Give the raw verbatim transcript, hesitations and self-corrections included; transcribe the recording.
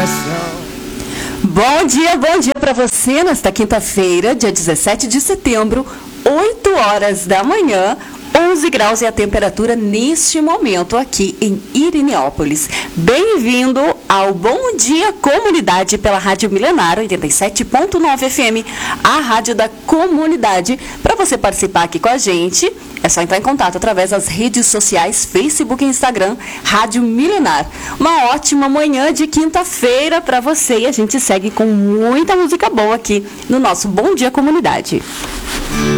coração. Bom dia, bom dia para você nesta quinta-feira, dia dezessete de setembro, oito horas da manhã, onze graus é a temperatura neste momento aqui em Irineópolis. Bem-vindo ao Bom Dia Comunidade pela Rádio Milenar oitenta e sete ponto nove F M, a rádio da comunidade. Para você participar aqui com a gente, é só entrar em contato através das redes sociais, Facebook e Instagram, Rádio Milenar. Uma ótima manhã de quinta-feira para você e a gente segue com muita música boa aqui no nosso Bom Dia Comunidade.